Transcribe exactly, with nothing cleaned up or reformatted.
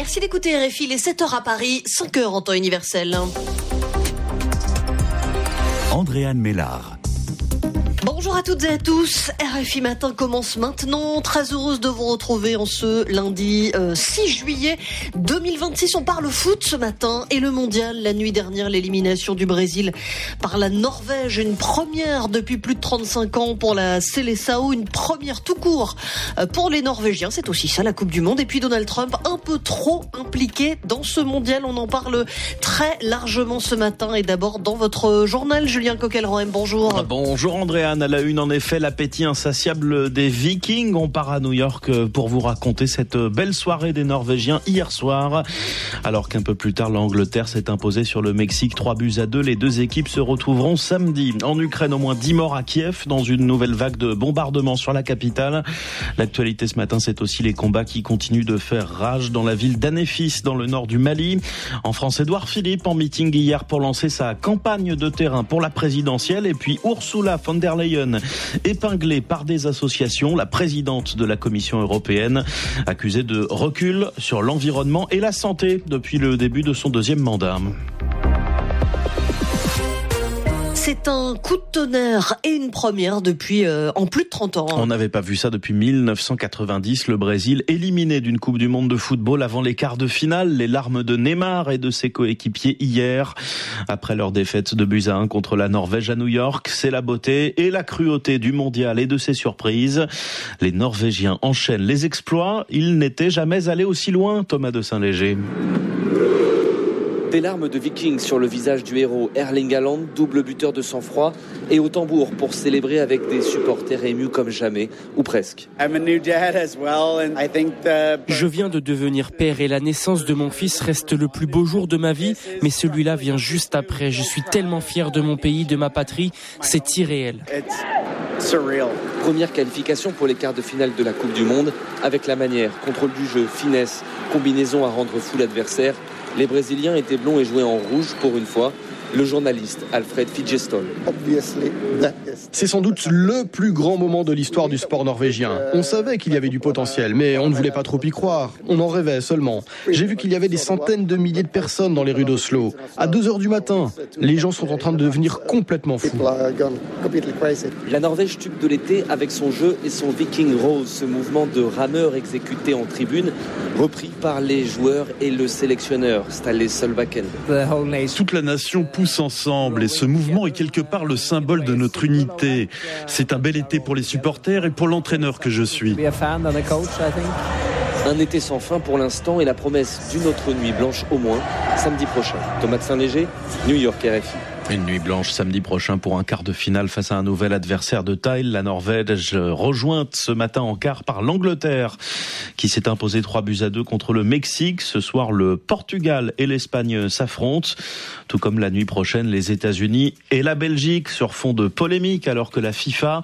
Merci d'écouter R F I, il est sept heures à Paris, cinq heures en temps universel. Andréane Mélard. Bonjour à toutes et à tous, R F I Matin commence maintenant, très heureuse de vous retrouver en ce lundi euh, six juillet deux mille vingt-six. On parle foot ce matin et le mondial, la nuit dernière l'élimination du Brésil par la Norvège, une première depuis plus de trente-cinq ans pour la Seleção, une première tout court euh, pour les Norvégiens, c'est aussi ça la Coupe du Monde. Et puis Donald Trump un peu trop impliqué dans ce mondial, on en parle très largement ce matin et d'abord dans votre journal, Julien Coquelroem, bonjour. Bonjour Andréane. À la une, en effet, l'appétit insatiable des Vikings. On part à New York pour vous raconter cette belle soirée des Norvégiens hier soir. Alors qu'un peu plus tard, l'Angleterre s'est imposée sur le Mexique trois buts à deux. Les deux équipes se retrouveront samedi. En Ukraine, au moins dix morts à Kiev dans une nouvelle vague de bombardements sur la capitale. L'actualité ce matin, c'est aussi les combats qui continuent de faire rage dans la ville d'Anéfis, dans le nord du Mali. En France, Édouard Philippe en meeting hier pour lancer sa campagne de terrain pour la présidentielle. Et puis Ursula von der Leyen, épinglée par des associations, la présidente de la Commission européenne, accusée de recul sur l'environnement et la santé depuis le début de son deuxième mandat. C'est un coup de tonnerre et une première depuis euh, en plus de trente ans. On n'avait pas vu ça depuis mille neuf cent quatre-vingt-dix. Le Brésil éliminé d'une Coupe du Monde de football avant les quarts de finale. Les larmes de Neymar et de ses coéquipiers hier. Après leur défaite de buts à un contre la Norvège à New York, c'est la beauté et la cruauté du mondial et de ses surprises. Les Norvégiens enchaînent les exploits. Ils n'étaient jamais allés aussi loin, Thomas de Saint-Léger. Des larmes de Vikings sur le visage du héros Erling Haaland, double buteur de sang-froid, et au tambour pour célébrer avec des supporters émus comme jamais, ou presque. Je viens de devenir père et la naissance de mon fils reste le plus beau jour de ma vie, mais celui-là vient juste après. Je suis tellement fier de mon pays, de ma patrie, c'est irréel. Première qualification pour les quarts de finale de la Coupe du Monde, avec la manière, contrôle du jeu, finesse, combinaison à rendre fou l'adversaire. Les Brésiliens étaient blonds et jouaient en rouge pour une fois. Le journaliste Alfred Fidgestol. C'est sans doute le plus grand moment de l'histoire du sport norvégien. On savait qu'il y avait du potentiel, mais on ne voulait pas trop y croire. On en rêvait seulement. J'ai vu qu'il y avait des centaines de milliers de personnes dans les rues d'Oslo. À deux heures du matin, les gens sont en train de devenir complètement fous. La Norvège tube de l'été avec son jeu et son Viking Rose, ce mouvement de rameurs exécuté en tribune, repris par les joueurs et le sélectionneur Ståle Solbakken. Toute la nation pousse ensemble et ce mouvement est quelque part le symbole de notre unité. C'est un bel été pour les supporters et pour l'entraîneur que je suis. Un été sans fin pour l'instant et la promesse d'une autre nuit blanche au moins samedi prochain. Thomas de Saint-Léger, New York, R F I. Une nuit blanche samedi prochain pour un quart de finale face à un nouvel adversaire de taille. La Norvège rejointe ce matin en quart par l'Angleterre qui s'est imposée trois buts à deux contre le Mexique. Ce soir, le Portugal et l'Espagne s'affrontent. Tout comme la nuit prochaine, les États-Unis et la Belgique sur fond de polémique alors que la FIFA